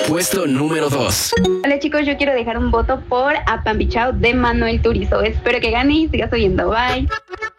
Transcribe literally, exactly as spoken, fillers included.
Puesto número dos. Hola chicos, yo quiero dejar un voto por Apambichao de Manuel Turizo. Espero que gane y sigas oyendo. Bye.